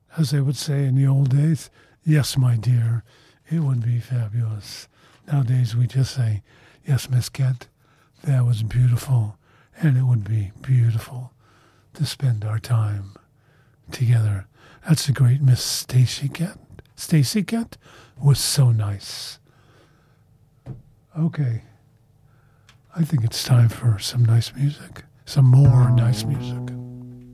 as they would say in the old days, yes, my dear, it would be fabulous. Nowadays we just say, yes, Miss Kent, that was beautiful, and it would be beautiful to spend our time together. That's the great Miss Stacy Kent. Stacy Kent was so nice. Okay, I think it's time for some nice music, some more nice music.